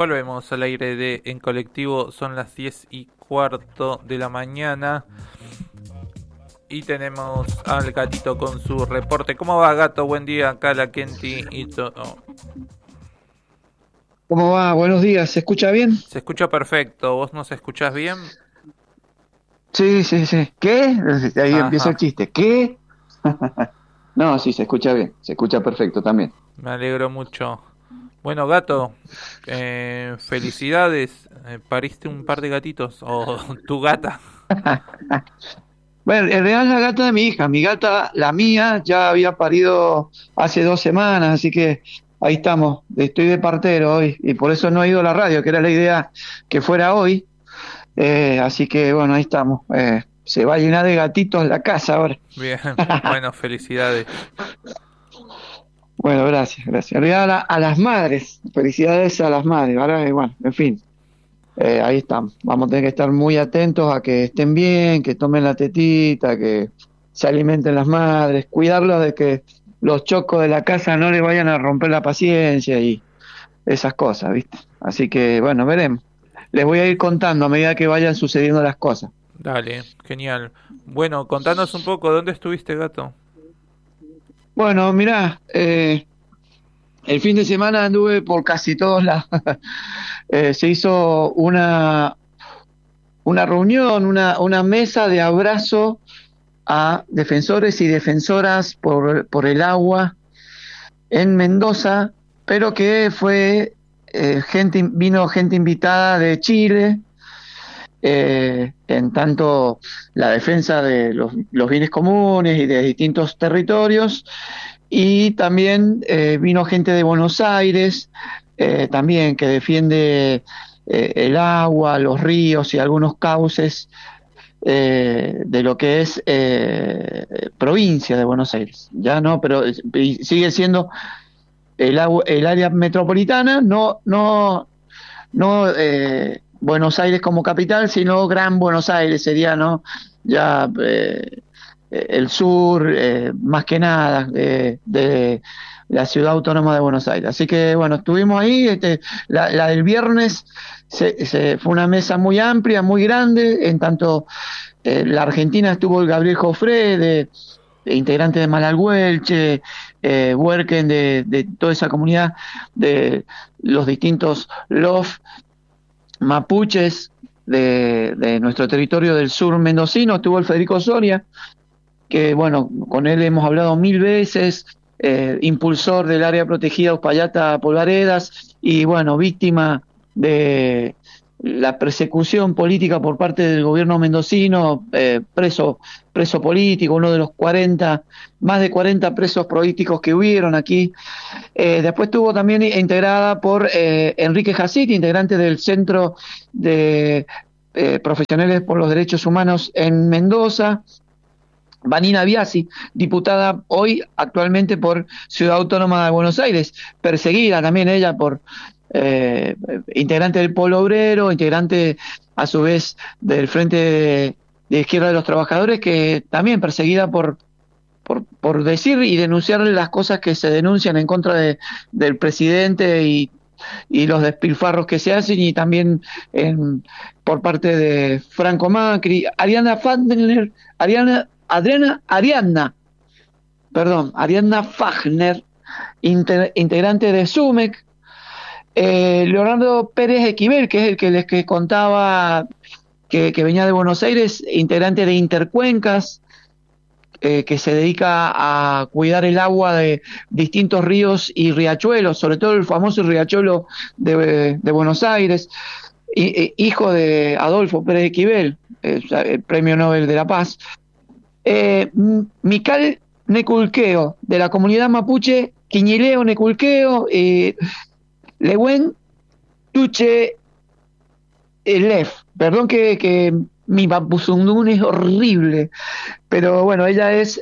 Volvemos al aire de En Colectivo, son las 10:15 de la mañana y tenemos al gatito con su reporte. ¿Cómo va, gato? Buen día, acá la Kenti y todo. ¿Cómo va? Buenos días, ¿se escucha bien? Se escucha perfecto, ¿vos nos escuchás bien? Sí, sí, sí. ¿Qué? Ahí empieza el Ajá, chiste. ¿Qué? No, sí, se escucha bien, se escucha perfecto también. me alegro mucho. Bueno, gato, felicidades, pariste un par de gatitos, o tu gata. Bueno, en realidad es la gata de mi hija, mi gata, la mía, ya había parido hace 2 semanas, así que ahí estamos, estoy de partero hoy y por eso no he ido a la radio, que era la idea que fuera hoy. Así que bueno, ahí estamos. Se va a llenar de gatitos la casa ahora. Bien, bueno, felicidades. Bueno, gracias, gracias. En realidad a las madres, felicidades a las madres. Ahora, bueno, en fin. Ahí estamos. Vamos a tener que estar muy atentos a que estén bien, que tomen la tetita, que se alimenten las madres, cuidarlos de que los chocos de la casa no les vayan a romper la paciencia y esas cosas, ¿viste? Así que, bueno, veremos. Les voy a ir contando a medida que vayan sucediendo las cosas. Dale, genial. Bueno, contanos un poco, ¿dónde estuviste, gato? Bueno, mirá, el fin de semana anduve por casi todos lados. Se hizo una reunión, una mesa de abrazo a defensores y defensoras por el agua en Mendoza, pero que fue vino gente invitada de Chile, en tanto la defensa de los bienes comunes y de distintos territorios, y también vino gente de Buenos Aires, también que defiende el agua, los ríos y algunos cauces de lo que es provincia de Buenos Aires. Ya no, pero sigue siendo el área metropolitana, no Buenos Aires como capital, sino Gran Buenos Aires sería, ¿no? Ya el sur, más que nada, de la ciudad autónoma de Buenos Aires. Así que bueno, estuvimos ahí, la del viernes fue una mesa muy amplia, muy grande, en tanto la Argentina estuvo el Gabriel Jofré, integrante de Malalhuelche, Huerquen, de toda esa comunidad, de los distintos LOF mapuches de nuestro territorio del sur mendocino. Estuvo el Federico Soria, que bueno, con él hemos hablado 1000 veces, impulsor del área protegida Uspallata Polvaredas y bueno, víctima de la persecución política por parte del gobierno mendocino, preso político, uno de los 40, más de 40 presos políticos que hubieron aquí. Después estuvo también integrada por Enrique Jacit, integrante del Centro de Profesionales por los Derechos Humanos en Mendoza. Vanina Biasi, diputada hoy actualmente por Ciudad Autónoma de Buenos Aires, perseguida también ella por eh, integrante del Polo Obrero, integrante a su vez del Frente de Izquierda de los Trabajadores, que también perseguida por decir y denunciar las cosas que se denuncian en contra del presidente y los despilfarros que se hacen, y también por parte de Franco Macri. Ariadna Fagner, integrante de SUMEC. Leonardo Pérez Equivel, que es el que les que contaba que venía de Buenos Aires, integrante de Intercuencas, que se dedica a cuidar el agua de distintos ríos y riachuelos, sobre todo el famoso riachuelo de Buenos Aires, hijo de Adolfo Pérez Esquivel, el Premio Nobel de la Paz. Mical Neculqueo, de la comunidad mapuche, Quiñileo Neculqueo, Lehuen Tuche Lef. Perdón que mi papuzungún es horrible, pero bueno, ella es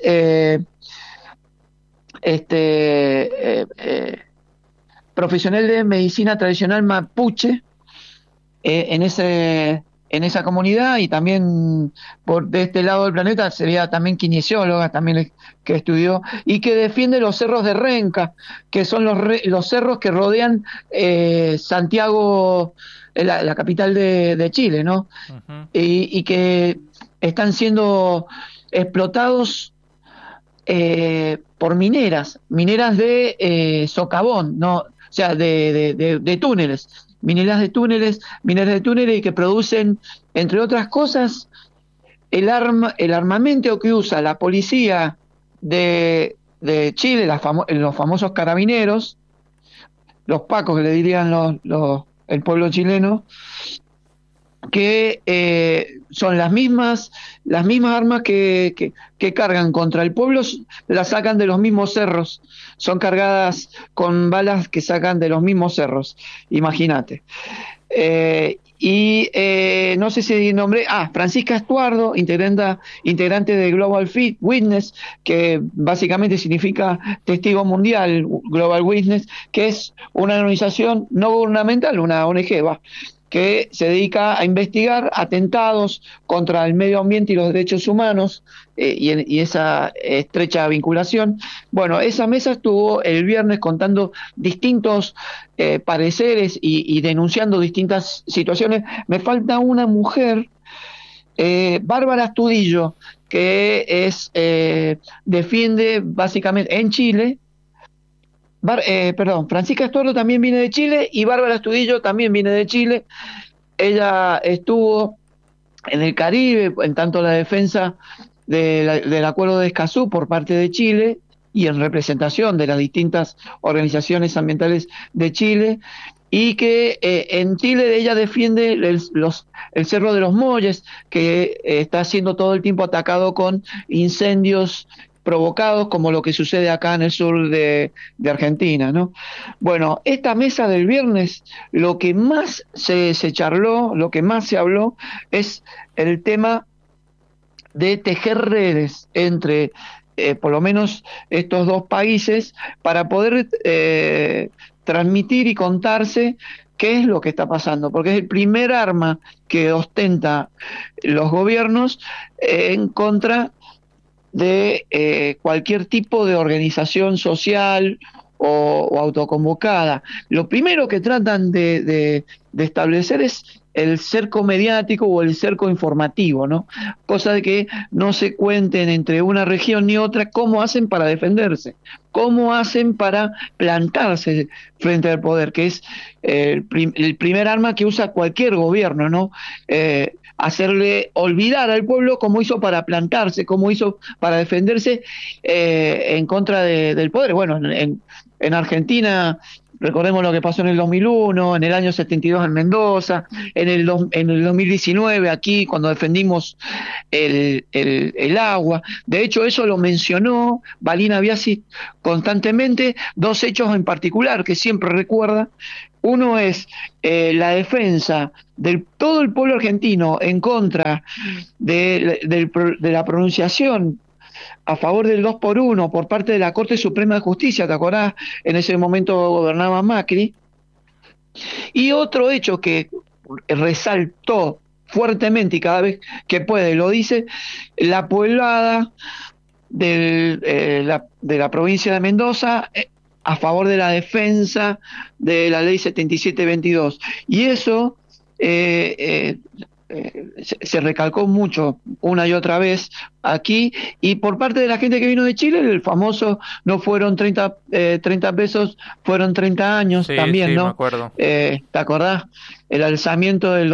profesional de medicina tradicional mapuche, en ese en esa comunidad, y también de este lado del planeta sería también kinesióloga, también que estudió, y que defiende los cerros de Renca, que son los cerros que rodean Santiago, la capital de Chile, ¿no? Ujú. Y que están siendo explotados por mineras de socavón, ¿no? O sea, de túneles, mineras de túneles, y que producen, entre otras cosas, el armamento que usa la policía de Chile, los famosos carabineros, los pacos que le dirían el pueblo chileno, que son las mismas armas que cargan contra el pueblo, las sacan de los mismos cerros, son cargadas con balas que sacan de los mismos cerros, imagínate. No sé si nombré, Francisca Estuardo, integrante de Global Witness, que básicamente significa testigo mundial, Global Witness, que es una organización no gubernamental, una ONG, que se dedica a investigar atentados contra el medio ambiente y los derechos humanos, y esa estrecha vinculación. Bueno, esa mesa estuvo el viernes contando distintos pareceres y denunciando distintas situaciones. Me falta una mujer, Bárbara Astudillo, que defiende básicamente en Chile. Francisca Estuardo también viene de Chile, y Bárbara Astudillo también viene de Chile. Ella estuvo en el Caribe, en tanto la defensa del acuerdo de Escazú por parte de Chile, y en representación de las distintas organizaciones ambientales de Chile, y que en Chile ella defiende el Cerro de los Molles, que está siendo todo el tiempo atacado con incendios provocados, como lo que sucede acá en el sur de Argentina, ¿no? Bueno, esta mesa del viernes, lo que más se charló, lo que más se habló, es el tema de tejer redes entre por lo menos estos dos países, para poder transmitir y contarse qué es lo que está pasando, porque es el primer arma que ostenta los gobiernos en contra de cualquier tipo de organización social o autoconvocada. Lo primero que tratan de establecer es el cerco mediático o el cerco informativo, ¿no? Cosa de que no se cuenten entre una región ni otra cómo hacen para defenderse, cómo hacen para plantarse frente al poder, que es el primer arma que usa cualquier gobierno, ¿no? Hacerle olvidar al pueblo cómo hizo para plantarse, cómo hizo para defenderse en contra del poder. Bueno, en Argentina, recordemos lo que pasó en el 2001, en el año 72 en Mendoza, en el 2019 aquí, cuando defendimos el agua. De hecho, eso lo mencionó Valina Biasi constantemente, dos hechos en particular que siempre recuerda. Uno es la defensa de todo el pueblo argentino en contra de la pronunciación a favor del 2x1 por parte de la Corte Suprema de Justicia, ¿te acordás? En ese momento gobernaba Macri. Y otro hecho que resaltó fuertemente, y cada vez que puede lo dice, la pueblada de la provincia de Mendoza a favor de la defensa de la ley 7722. Y eso se recalcó mucho una y otra vez aquí, y por parte de la gente que vino de Chile, el famoso no fueron 30 pesos, fueron 30 años, Sí, también, sí, me ¿no? acuerdo. ¿Te acordás? El alzamiento del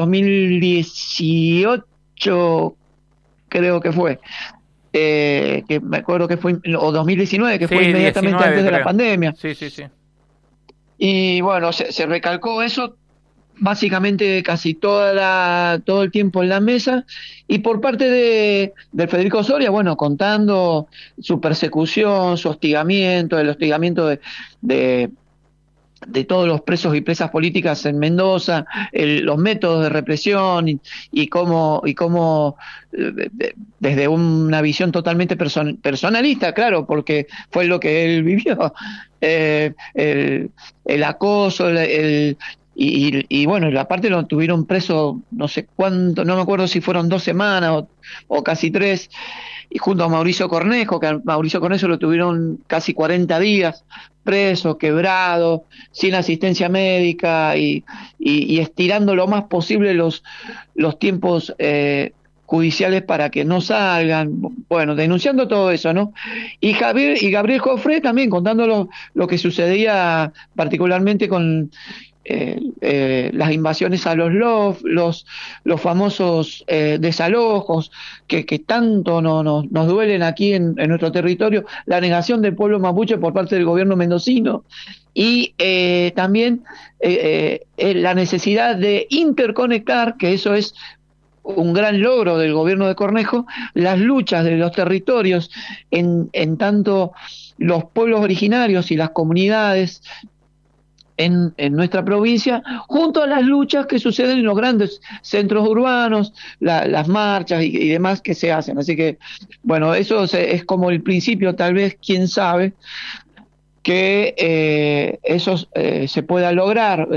2018, creo que fue. Que me acuerdo que fue, o 2019, que Sí, fue inmediatamente 19 antes de la creo. pandemia. Sí, sí, sí. Y bueno, se recalcó eso básicamente casi todo el tiempo en la mesa, y por parte de Federico Soria, bueno, contando su persecución, su hostigamiento, el hostigamiento de todos los presos y presas políticas en Mendoza, los métodos de represión, y cómo desde una visión totalmente personalista, claro, porque fue lo que él vivió, el acoso, y bueno, y aparte lo tuvieron preso no sé cuánto, no me acuerdo si fueron 2 semanas o casi 3, y junto a Mauricio Cornejo, que a Mauricio Cornejo lo tuvieron casi 40 días preso, quebrado, sin asistencia médica y estirando lo más posible los tiempos judiciales para que no salgan, bueno, denunciando todo eso, ¿no? Y Gabriel Jofré también contando lo que sucedía particularmente con las invasiones a los LOF, los famosos desalojos que tanto nos duelen aquí en nuestro territorio, la negación del pueblo mapuche por parte del gobierno mendocino y también la necesidad de interconectar, que eso es un gran logro del gobierno de Cornejo, las luchas de los territorios en tanto los pueblos originarios y las comunidades en nuestra provincia, junto a las luchas que suceden en los grandes centros urbanos, las marchas y demás que se hacen. Así que, bueno, eso es como el principio, tal vez, quién sabe, que eso se pueda lograr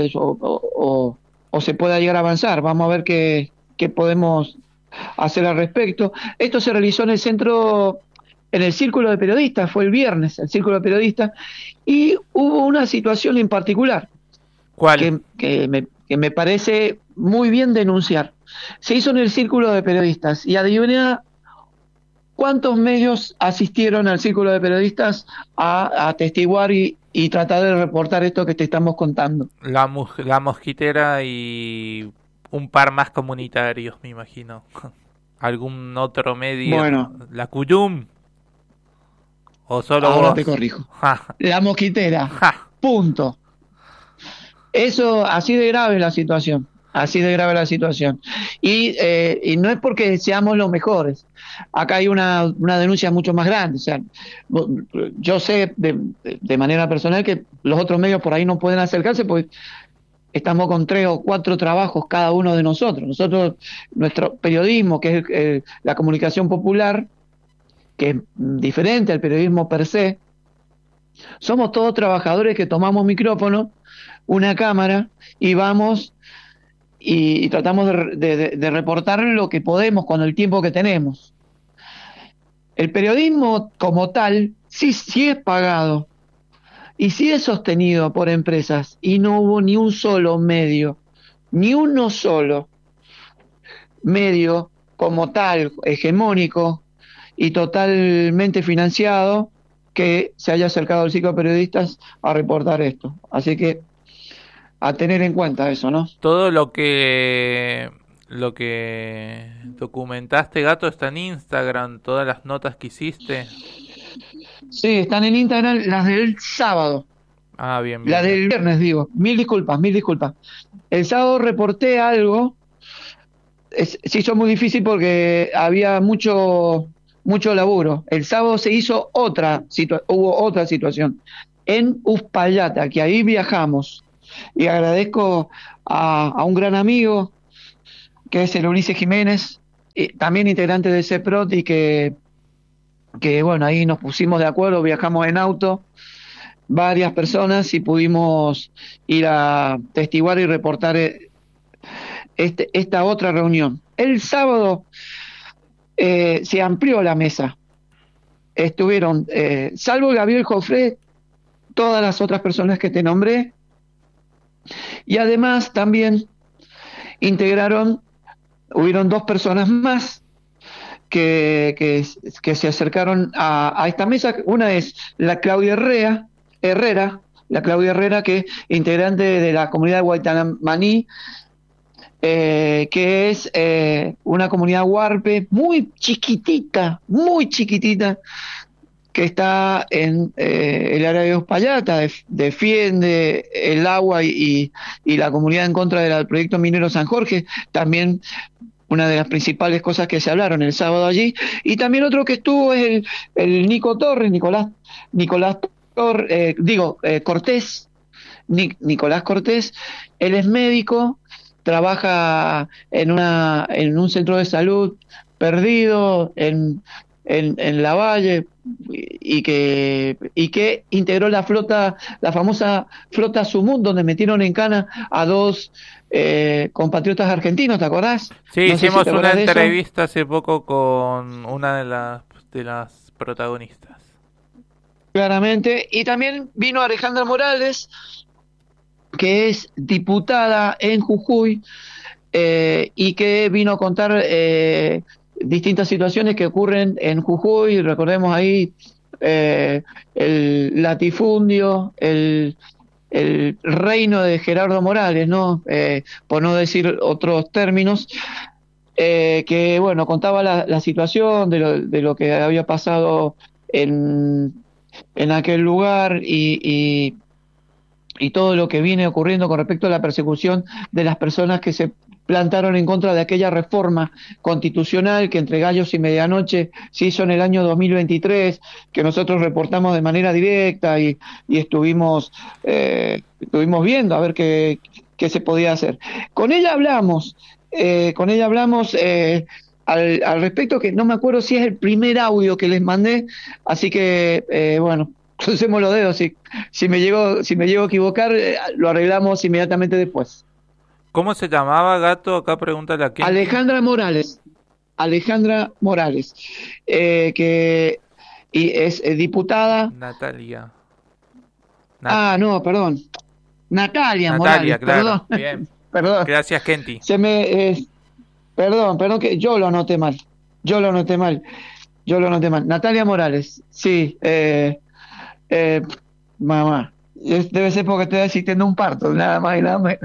o se pueda llegar a avanzar. Vamos a ver qué podemos hacer al respecto. Esto se realizó en el centro, en el Círculo de Periodistas, fue el viernes, el Círculo de Periodistas, y hubo una situación en particular ¿Cuál? que me parece muy bien denunciar. Se hizo en el Círculo de Periodistas, y adivina cuántos medios asistieron al Círculo de Periodistas a atestiguar y tratar de reportar esto que te estamos contando. La mosquitera y un par más comunitarios, me imagino. ¿Algún otro medio? Bueno, ¿La Cuyum? ¿O solo ahora te vos? corrijo. Ja, La mosquitera, ja. punto. Eso, así de grave es la situación, así de grave la situación. Y no es porque seamos los mejores. Acá hay una denuncia mucho más grande. O sea, yo sé de manera personal que los otros medios por ahí no pueden acercarse porque estamos con 3 o 4 trabajos cada uno de nosotros. Nosotros, nuestro periodismo, que es la comunicación popular, que es diferente al periodismo per se, somos todos trabajadores que tomamos micrófono, una cámara y vamos y tratamos de reportar lo que podemos con el tiempo que tenemos. El periodismo como tal sí es pagado y sí es sostenido por empresas y no hubo ni un solo medio, ni uno solo medio como tal, hegemónico y totalmente financiado, que se haya acercado al ciclo de periodistas a reportar esto. Así que a tener en cuenta eso, ¿no? Todo lo que documentaste, Gato, está en Instagram, todas las notas que hiciste. Sí, están en Instagram las del sábado, Ah, bien, las bien, bien. del viernes, digo. Mil disculpas, mil disculpas. El sábado reporté algo, se hizo muy difícil porque había mucho laburo. El sábado se hizo hubo otra situación en Uspallata, que ahí viajamos. Y agradezco a un gran amigo, que es el Ulises Jiménez, también integrante de CEPROT, y que bueno, ahí nos pusimos de acuerdo, viajamos en auto, varias personas, y pudimos ir a testiguar y reportar esta otra reunión. El sábado se amplió la mesa. Estuvieron, salvo Gabriel Jofré, todas las otras personas que te nombré, y además también hubieron 2 personas más que se acercaron a esta mesa. Una es la Claudia Herrera, que es integrante de la comunidad de Guaitamaní, que es una comunidad huarpe muy chiquitita, que está en el área de Uspallata, defiende el agua y la comunidad en contra del proyecto minero San Jorge, también una de las principales cosas que se hablaron el sábado allí. Y también otro que estuvo es el Nico Torres, Cortés, Nicolás Cortés. Él es médico, trabaja en un centro de salud perdido en Lavalle y que integró la famosa flota Sumud, donde metieron en cana a dos compatriotas argentinos, ¿te acordás? Sí, No sé si hicimos te una acordás de eso. entrevista hace poco con una de las protagonistas. Claramente. Y también vino Alejandra Morales, que es diputada en Jujuy, y que vino a contar distintas situaciones que ocurren en Jujuy. Recordemos ahí el latifundio, el reino de Gerardo Morales, ¿no? Por no decir otros términos, que bueno, contaba la situación de lo que había pasado en aquel lugar y todo lo que viene ocurriendo con respecto a la persecución de las personas que se plantaron en contra de aquella reforma constitucional que entre gallos y medianoche se hizo en el año 2023, que nosotros reportamos de manera directa y estuvimos viendo a ver qué se podía hacer. Con ella hablamos al respecto, que no me acuerdo si es el primer audio que les mandé, así que bueno, crucemos los dedos. Si me llego a equivocar, lo arreglamos inmediatamente después. ¿Cómo se llamaba, Gato? Acá pregunta la Kenty. Alejandra Morales, que es diputada. Natalia. No, perdón. Natalia Natalia, Morales, claro. perdón. Bien. Perdón. Gracias, Kenty. Perdón, que yo lo anoté mal. Natalia Morales, sí. Mamá, debe ser porque estoy asistiendo a un parto, nada más y nada menos.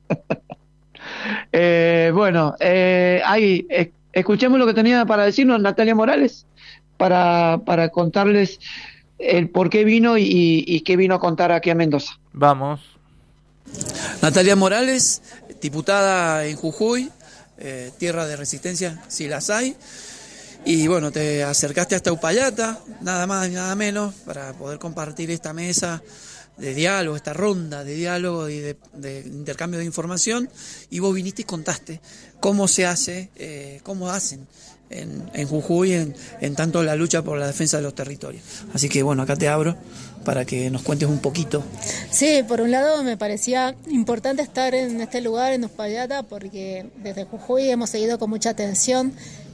Bueno, ahí, escuchemos lo que tenía para decirnos Natalia Morales, para contarles el por qué vino y qué vino a contar aquí a Mendoza. Vamos. Natalia Morales, diputada en Jujuy, tierra de resistencia, si las hay. Y bueno, te acercaste hasta Upayata, nada más y nada menos, para poder compartir esta mesa de diálogo, esta ronda de diálogo y de intercambio de información. Y vos viniste y contaste cómo se hace, cómo hacen en Jujuy en tanto la lucha por la defensa de los territorios. Así que bueno, acá te abro para que nos cuentes un poquito. Sí, por un lado me parecía importante estar en este lugar, en Uspallata, porque desde Jujuy hemos seguido con mucha atención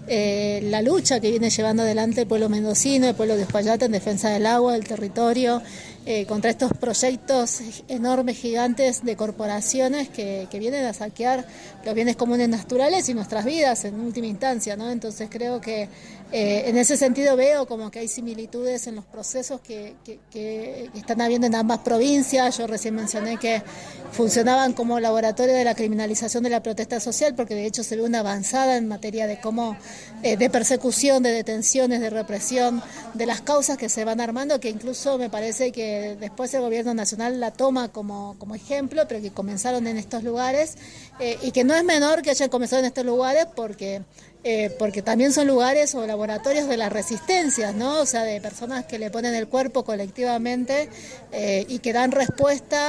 la lucha que viene llevando adelante el pueblo mendocino, el pueblo de Uspallata en defensa del agua, del territorio, contra estos proyectos enormes, gigantes de corporaciones que vienen a saquear los bienes comunes naturales y nuestras vidas en última instancia, ¿no? Entonces creo que en ese sentido veo como que hay similitudes en los procesos que están habiendo en ambas provincias. Yo recién mencioné que funcionaban como laboratorio de la criminalización de la protesta social, porque de hecho se ve una avanzada en materia de cómo de persecución, de detenciones, de represión, de las causas que se van armando, que incluso me parece que después el gobierno nacional la toma como ejemplo, pero que comenzaron en estos lugares, y que no es menor que hayan comenzado en estos lugares porque también son lugares o laboratorios de las resistencias, ¿no? O sea, de personas que le ponen el cuerpo colectivamente y que dan respuesta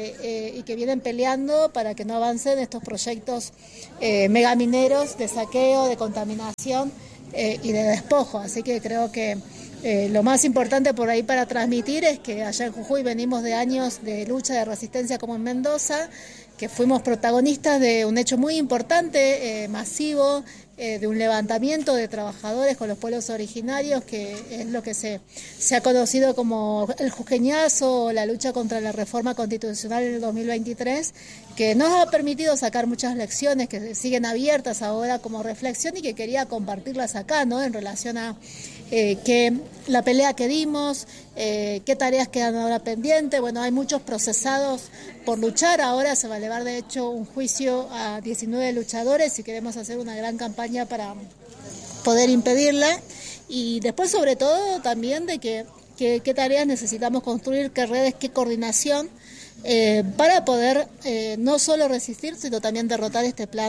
y que vienen peleando para que no avancen estos proyectos megamineros de saqueo, de contaminación y de despojo. Así que creo que lo más importante por ahí para transmitir es que allá en Jujuy venimos de años de lucha de resistencia como en Mendoza, que fuimos protagonistas de un hecho muy importante, masivo, de un levantamiento de trabajadores con los pueblos originarios, que es lo que se ha conocido como el jujeñazo o la lucha contra la reforma constitucional en el 2023, que nos ha permitido sacar muchas lecciones que siguen abiertas ahora como reflexión y que quería compartirlas acá, ¿no? En relación a que la pelea que dimos, qué tareas quedan ahora pendientes. Bueno, hay muchos procesados por luchar. Ahora se va a elevar de hecho un juicio a 19 luchadores y queremos hacer una gran campaña para poder impedirla. Y después sobre todo también de qué tareas necesitamos construir, qué redes, qué coordinación para poder no solo resistir, sino también derrotar este plan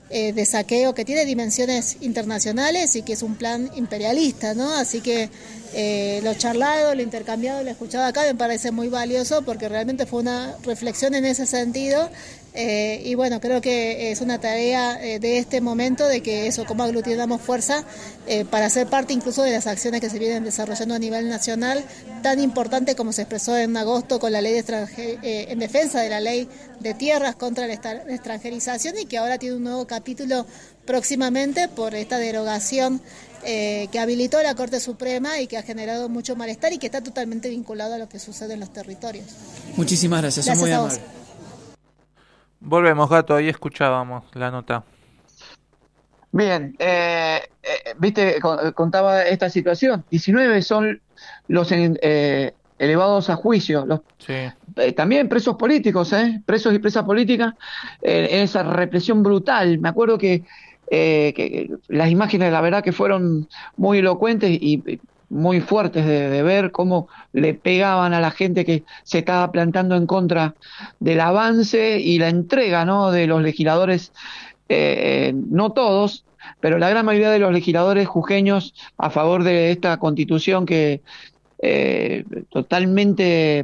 de saqueo que tiene dimensiones internacionales y que es un plan imperialista, ¿no? Así que lo charlado, lo intercambiado, lo escuchado acá me parece muy valioso porque realmente fue una reflexión en ese sentido. Y bueno, creo que es una tarea de este momento de que eso, cómo aglutinamos fuerza para ser parte incluso de las acciones que se vienen desarrollando a nivel nacional, tan importante como se expresó en agosto con la ley de en defensa de la ley de tierras contra la extranjerización y que ahora tiene un nuevo capítulo próximamente por esta derogación que habilitó la Corte Suprema y que ha generado mucho malestar y que está totalmente vinculado a lo que sucede en los territorios. Muchísimas gracias, son muy amables. Volvemos, Gato, ahí escuchábamos la nota. Bien, viste, contaba esta situación. 19 son los elevados a juicio, también presos políticos, presos y presas políticas, en esa represión brutal. Me acuerdo que las imágenes, la verdad, que fueron muy elocuentes y muy fuertes de ver cómo le pegaban a la gente que se estaba plantando en contra del avance y la entrega, ¿no?, de los legisladores, no todos, pero la gran mayoría de los legisladores jujeños a favor de esta constitución que totalmente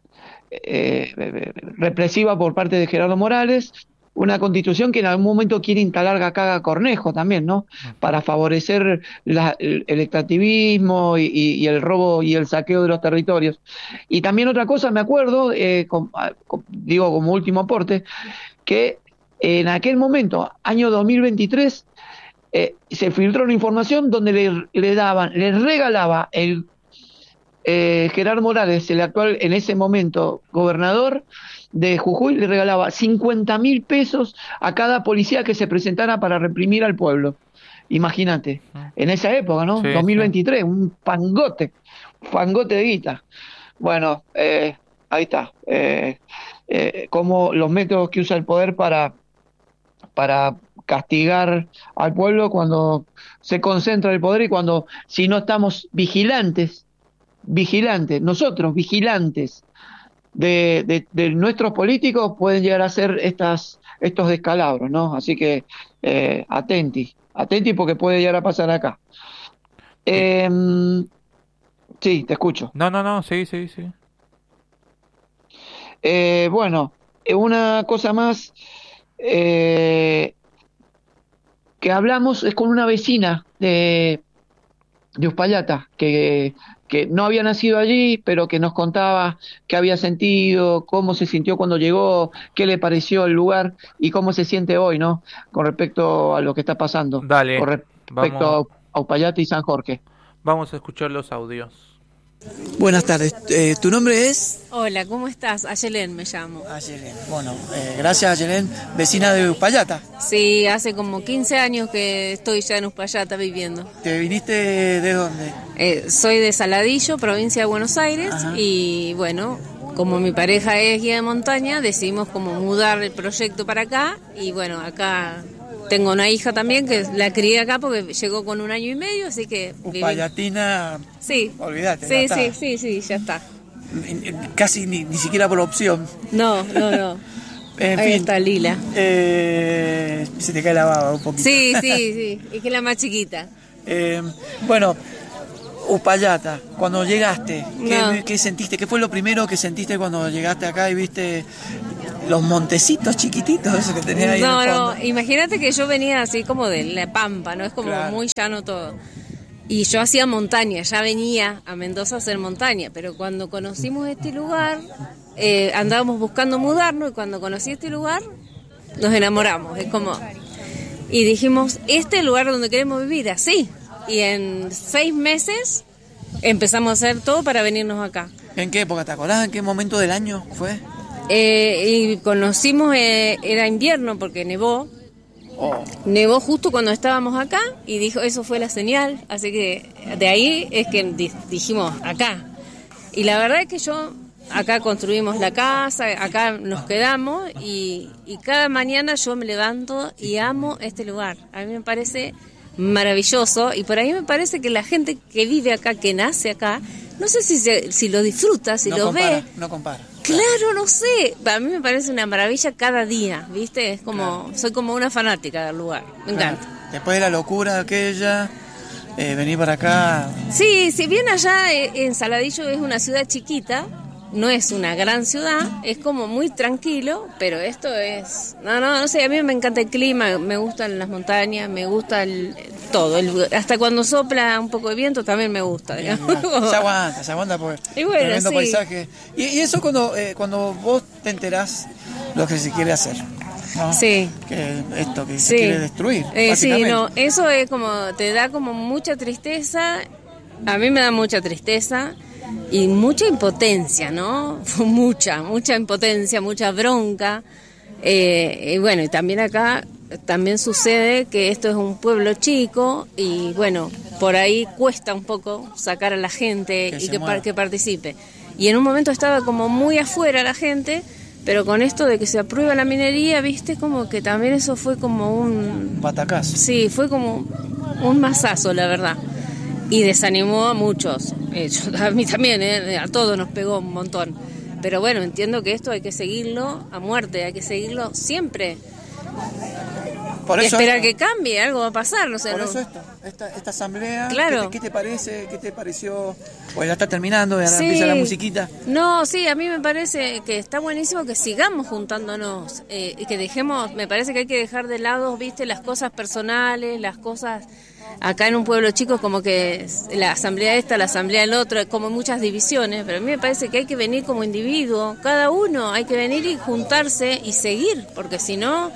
represiva por parte de Gerardo Morales, una constitución que en algún momento quiere instalar Gacaga Cornejo también, ¿no?, para favorecer el extractivismo y el robo y el saqueo de los territorios. Y también otra cosa, me acuerdo, digo como último aporte, que en aquel momento, año 2023, se filtró una información donde le regalaba el Gerardo Morales, el actual, en ese momento, gobernador de Jujuy, le regalaba 50.000 pesos a cada policía que se presentara para reprimir al pueblo. Imagínate, en esa época, ¿no? Sí, 2023, sí. Un fangote de guita. Bueno, ahí está. Como los métodos que usa el poder para castigar al pueblo cuando se concentra el poder y cuando, si no estamos vigilantes, nosotros vigilantes de nuestros políticos, pueden llegar a ser estos descalabros, ¿no? Así que atenti porque puede llegar a pasar acá. Sí, te escucho. No, sí. Bueno, una cosa más que hablamos es con una vecina de Uspallata, que no había nacido allí, pero que nos contaba qué había sentido, cómo se sintió cuando llegó, qué le pareció el lugar y cómo se siente hoy, ¿no?, con respecto a lo que está pasando. Dale, con respecto a Uspallata y San Jorge. Vamos a escuchar los audios. Buenas tardes, ¿tu nombre es? Hola, ¿cómo estás? Ayelén me llamo. Ayelén, bueno, gracias Ayelén, vecina de Uspallata. Sí, hace como 15 años que estoy ya en Uspallata viviendo. ¿Te viniste de dónde? Soy de Saladillo, provincia de Buenos Aires. Ajá. Y bueno, como mi pareja es guía de montaña, decidimos como mudar el proyecto para acá y bueno, acá... Tengo una hija también que la crié acá porque llegó con 1 año y medio, así que... Uspallatina, sí. Olvídate. Sí, ya está. Casi ni siquiera por opción. No. En ahí fin, está Lila. Se te cae la baba un poquito. Sí, es que es la más chiquita. Bueno, Uspallata, cuando llegaste, ¿qué sentiste? ¿Qué fue lo primero que sentiste cuando llegaste acá y viste los montecitos chiquititos esos que tenías ahí en el fondo? No, imagínate que yo venía así como de la pampa, ¿no? Es como muy llano todo. Y yo hacía montaña, ya venía a Mendoza a hacer montaña, pero cuando conocimos este lugar, andábamos buscando mudarnos y cuando conocí este lugar, nos enamoramos. Es como... Y dijimos, este es el lugar donde queremos vivir, así. Y en 6 meses empezamos a hacer todo para venirnos acá. ¿En qué época? ¿Te acordás en qué momento del año fue? Y conocimos, era invierno porque nevó. Nevó justo cuando estábamos acá y dijo, eso fue la señal. Así que de ahí es que dijimos, acá. Y la verdad es que acá construimos la casa, acá nos quedamos y cada mañana yo me levanto y amo este lugar. A mí me parece... maravilloso y por ahí me parece que la gente que vive acá, que nace acá, no sé si lo disfruta, si lo ve. No compara. Claro, no sé. A mí me parece una maravilla cada día, ¿viste? Es como, soy como una fanática del lugar. Me encanta. Después de la locura aquella, venir para acá. Sí, si bien allá en Saladillo es una ciudad chiquita, no es una gran ciudad, es como muy tranquilo, pero esto es... No sé, a mí me encanta el clima, me gustan las montañas, me gusta todo, hasta cuando sopla un poco de viento también me gusta, digamos. Se aguanta porque y bueno, tremendo sí. paisaje. Y eso cuando vos te enterás lo que se quiere hacer, ¿no? Sí. Que esto que Sí. se quiere destruir, sí, no, eso es como, te da como mucha tristeza, a mí me da mucha tristeza y mucha impotencia, ¿no? Mucha impotencia, mucha bronca. Y bueno, y también acá también sucede que esto es un pueblo chico y bueno, por ahí cuesta un poco sacar a la gente que participe. Y en un momento estaba como muy afuera la gente, pero con esto de que se aprueba la minería, viste, como que también eso fue como un batacazo. Sí, fue como un mazazo, la verdad. Y desanimó a muchos. A mí también, a todos nos pegó un montón. Pero bueno, entiendo que esto hay que seguirlo a muerte, hay que seguirlo siempre. Por eso esperar que cambie, algo va a pasar. No sé, por no. eso esta asamblea, claro. ¿qué te parece? ¿Qué te pareció? Pues ya está terminando, ahora sí. empieza la musiquita. No, sí, a mí me parece que está buenísimo que sigamos juntándonos y que dejemos, me parece que hay que dejar de lado, viste, las cosas personales, las cosas... Acá en un pueblo chico es como que la asamblea esta, la asamblea el otro, como muchas divisiones, pero a mí me parece que hay que venir como individuo, cada uno hay que venir y juntarse y seguir, porque si no,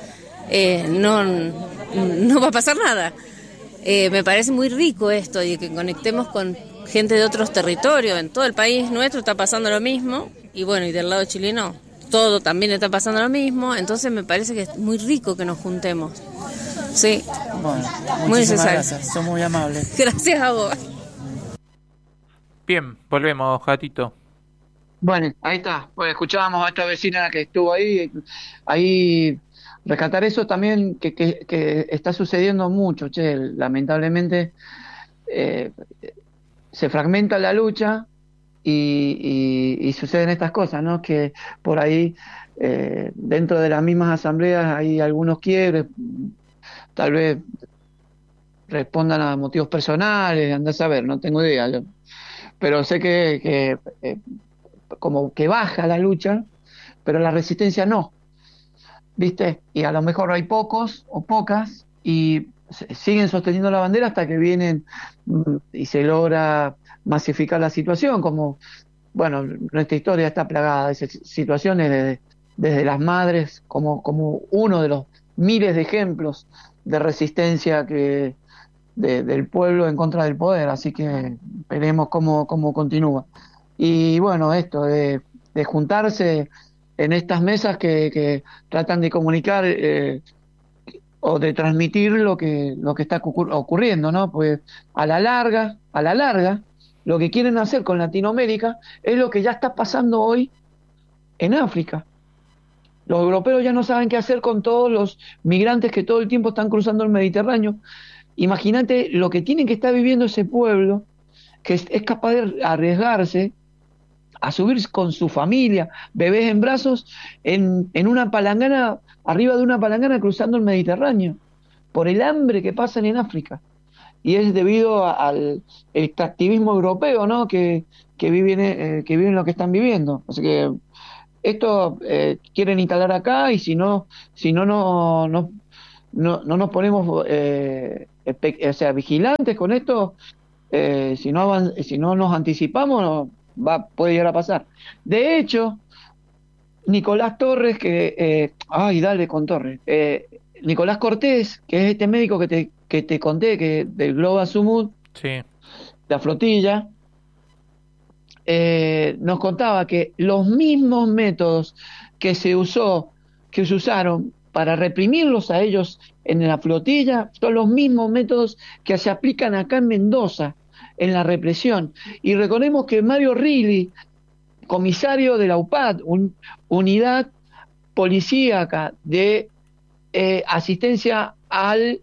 no va a pasar nada. Me parece muy rico esto y que conectemos con gente de otros territorios, en todo el país nuestro está pasando lo mismo, y bueno, y del lado chileno todo también está pasando lo mismo, entonces me parece que es muy rico que nos juntemos. Sí. Bueno, muy necesario. Gracias, son muy amables. Gracias a vos. Bien, volvemos, Gatito. Bueno, ahí está. Pues escuchábamos a esta vecina que estuvo ahí rescatar eso también que está sucediendo mucho, che, lamentablemente se fragmenta la lucha y suceden estas cosas, ¿no? Que por ahí dentro de las mismas asambleas hay algunos quiebres, tal vez respondan a motivos personales, andás a ver, no tengo idea, pero sé que como que baja la lucha, pero la resistencia no, ¿viste? Y a lo mejor hay pocos o pocas y siguen sosteniendo la bandera hasta que vienen y se logra masificar la situación, como, bueno, nuestra historia está plagada de situaciones desde las madres como uno de los miles de ejemplos de resistencia del pueblo en contra del poder, así que veremos cómo continúa. Y bueno, esto de juntarse en estas mesas que tratan de comunicar o de transmitir lo que está ocurriendo, ¿no? Pues a la larga, lo que quieren hacer con Latinoamérica es lo que ya está pasando hoy en África. Los europeos ya no saben qué hacer con todos los migrantes que todo el tiempo están cruzando el Mediterráneo. Imagínate lo que tiene que estar viviendo ese pueblo, que es capaz de arriesgarse a subir con su familia, bebés en brazos, en una palangana, arriba de una palangana cruzando el Mediterráneo, por el hambre que pasan en África. Y es debido al extractivismo europeo, ¿no? que viven lo que están viviendo. Así que esto quieren instalar acá y si no nos ponemos vigilantes con esto, si no nos anticipamos, puede llegar a pasar. De hecho, Nicolás Torres, Nicolás Cortés, que es este médico que te conté, que del Global Sumud, sí, la flotilla, nos contaba que los mismos métodos que se usaron para reprimirlos a ellos en la flotilla son los mismos métodos que se aplican acá en Mendoza en la represión. Y recordemos que Mario Rilli, comisario de la UPAD, unidad policíaca de asistencia al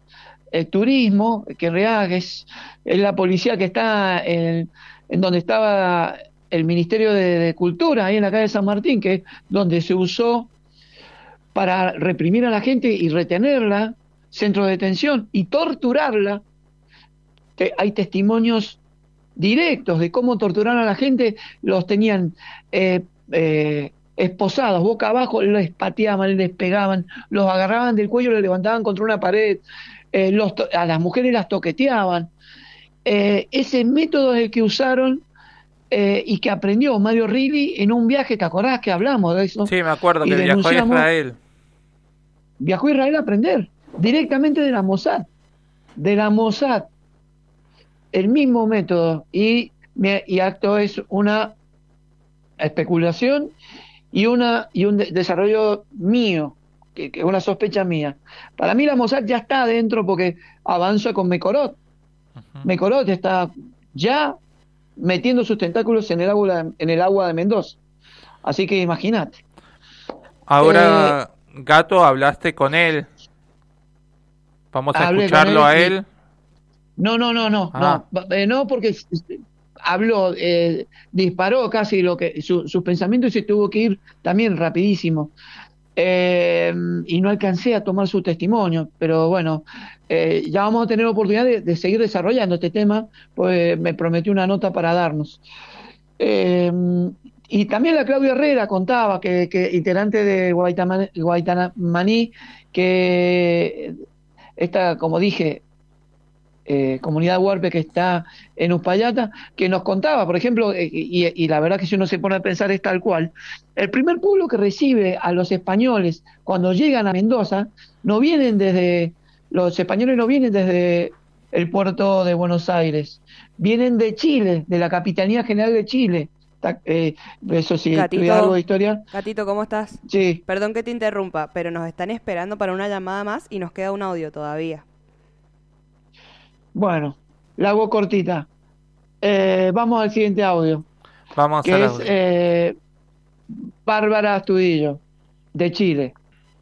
turismo, que en realidad es la policía que está en donde estaba el Ministerio de Cultura, ahí en la calle San Martín, que es donde se usó para reprimir a la gente y retenerla, centro de detención, y torturarla. Hay testimonios directos de cómo torturaron a la gente, los tenían esposados, boca abajo, les pateaban, les pegaban, los agarraban del cuello, los levantaban contra una pared, a las mujeres las toqueteaban. Ese método es el que usaron y que aprendió Mario Rilli en un viaje, ¿te acordás que hablamos de eso? Sí, me acuerdo que viajó a Israel. Viajó a Israel a aprender, directamente de la Mossad. De la Mossad. El mismo método. Y acto es una especulación y un desarrollo mío, que es una sospecha mía. Para mí la Mossad ya está adentro porque avanza con Mekorot. Uh-huh. Mekorot está ya metiendo sus tentáculos en el agua de Mendoza. Así que imagínate. Ahora, Gato, hablaste con él. Vamos a escucharlo a él. No, porque habló, disparó casi sus pensamientos y se tuvo que ir también rapidísimo. Y no alcancé a tomar su testimonio, pero bueno, ya vamos a tener oportunidad de seguir desarrollando este tema, pues me prometió una nota para darnos. Y también la Claudia Herrera contaba que integrante de Guaitamaní, que esta, como dije, comunidad huarpe que está en Uspallata, que nos contaba, por ejemplo, y la verdad que si uno se pone a pensar es tal cual, el primer pueblo que recibe a los españoles cuando llegan a Mendoza, los españoles no vienen desde el puerto de Buenos Aires, vienen de Chile, de la Capitanía General de Chile. Eso sí, Gatito, algo de historia. Gatito, ¿cómo estás? Sí. Perdón que te interrumpa, pero nos están esperando para una llamada más y nos queda un audio todavía. Bueno, la hago cortita. Vamos al siguiente audio. Vamos que es Bárbara Astudillo, de Chile.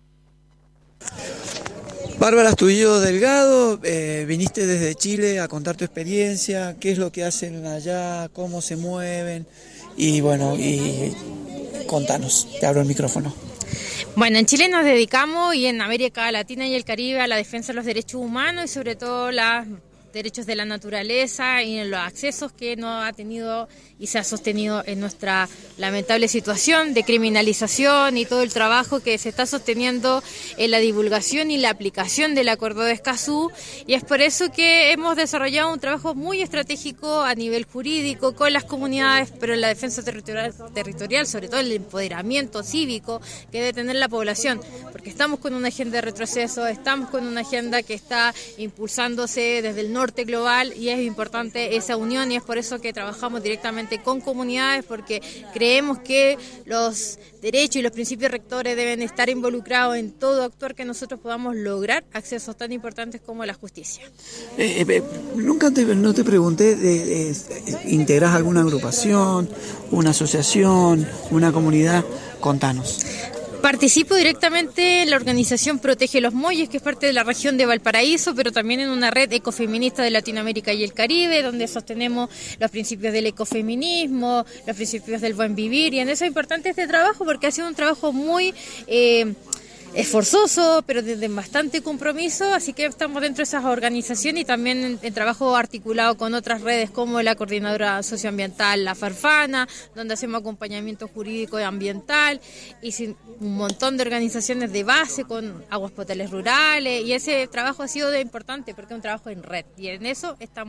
Bárbara Astudillo Delgado, viniste desde Chile a contar tu experiencia, qué es lo que hacen allá, cómo se mueven, y bueno, y contanos, te abro el micrófono. Bueno, en Chile nos dedicamos, y en América Latina y el Caribe, a la defensa de los derechos humanos y sobre todo los derechos de la naturaleza y en los accesos que no ha tenido y se ha sostenido en nuestra lamentable situación de criminalización y todo el trabajo que se está sosteniendo en la divulgación y la aplicación del Acuerdo de Escazú, y es por eso que hemos desarrollado un trabajo muy estratégico a nivel jurídico con las comunidades, pero en la defensa territorial, sobre todo el empoderamiento cívico que debe tener la población, porque estamos con una agenda de retroceso, estamos con una agenda que está impulsándose desde el norte global y es importante esa unión, y es por eso que trabajamos directamente con comunidades, porque creemos que los derechos y los principios rectores deben estar involucrados en todo actuar que nosotros podamos lograr accesos tan importantes como la justicia. Nunca no te pregunté, ¿integrás alguna agrupación, una asociación, una comunidad? Contanos. Participo directamente en la organización Protege los Muelles, que es parte de la región de Valparaíso, pero también en una red ecofeminista de Latinoamérica y el Caribe, donde sostenemos los principios del ecofeminismo, los principios del buen vivir, y en eso es importante este trabajo porque ha sido un trabajo muy esforzoso, pero desde bastante compromiso, así que estamos dentro de esas organizaciones y también en trabajo articulado con otras redes como la Coordinadora Socioambiental La Farfana, donde hacemos acompañamiento jurídico y ambiental, y un montón de organizaciones de base con aguas potables rurales, y ese trabajo ha sido importante porque es un trabajo en red, y en eso estamos.